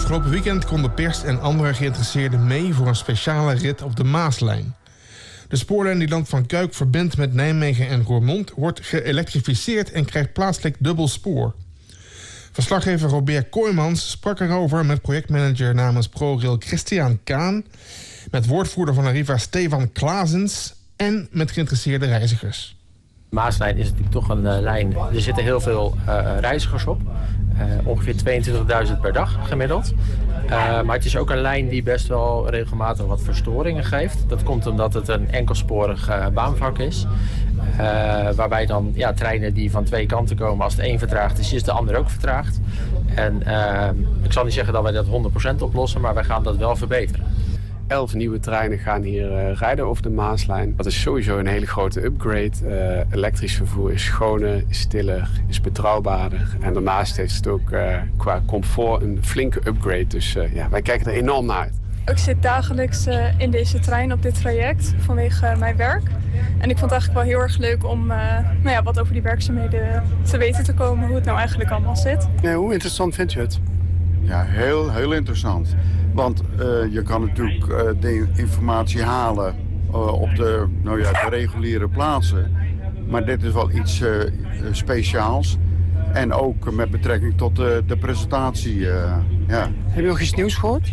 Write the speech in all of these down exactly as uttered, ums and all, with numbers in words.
Afgelopen weekend konden pers en andere geïnteresseerden mee voor een speciale rit op de Maaslijn. De spoorlijn die Land van Kuik verbindt met Nijmegen en Roermond wordt geëlektrificeerd en krijgt plaatselijk dubbel spoor. Verslaggever Robert Kooijmans sprak erover met projectmanager namens ProRail Christian Kaan, met woordvoerder van Arriva Stefan Klaasens en met geïnteresseerde reizigers. De Maaslijn is natuurlijk toch een uh, lijn. Er zitten heel veel uh, reizigers op. Uh, ongeveer tweeëntwintigduizend per dag gemiddeld. Uh, maar het is ook een lijn die best wel regelmatig wat verstoringen geeft. Dat komt omdat het een enkelsporig uh, baanvak is. Uh, waarbij dan ja, treinen die van twee kanten komen, als de een vertraagd is, is de ander ook vertraagd. En uh, ik zal niet zeggen dat wij dat honderd procent oplossen, maar wij gaan dat wel verbeteren. Elf nieuwe treinen gaan hier uh, rijden over de Maaslijn. Dat is sowieso een hele grote upgrade. Uh, elektrisch vervoer is schoner, is stiller, is betrouwbaarder. En daarnaast heeft het ook uh, qua comfort een flinke upgrade. Dus uh, ja, wij kijken er enorm naar uit. Ik zit dagelijks uh, in deze trein op dit traject vanwege uh, mijn werk. En ik vond het eigenlijk wel heel erg leuk om uh, nou ja, wat over die werkzaamheden te weten te komen. Hoe het nou eigenlijk allemaal zit. Ja, hoe interessant vind je het? Ja, heel, heel interessant. Want uh, je kan natuurlijk uh, de informatie halen uh, op de, nou ja, de reguliere plaatsen. Maar dit is wel iets uh, speciaals. En ook met betrekking tot de, de presentatie. Uh, ja. Heb je nog iets nieuws gehoord?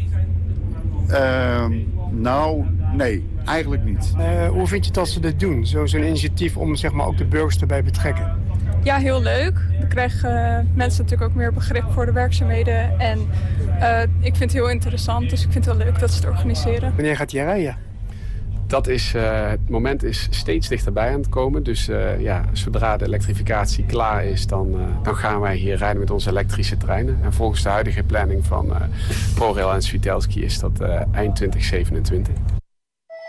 Uh, nou, nee, eigenlijk niet. Uh, hoe vind je dat ze dit doen? Zo, zo'n initiatief om zeg maar, ook de burgers erbij te betrekken? Ja, heel leuk. Dan krijgen uh, mensen natuurlijk ook meer begrip voor de werkzaamheden. En uh, ik vind het heel interessant, dus ik vind het wel leuk dat ze het organiseren. Wanneer gaat jij rijden? Dat is, uh, het moment is steeds dichterbij aan het komen. Dus uh, ja, zodra de elektrificatie klaar is, dan, uh, dan gaan wij hier rijden met onze elektrische treinen. En volgens de huidige planning van uh, ProRail en Switelski is dat uh, eind twintig zevenentwintig.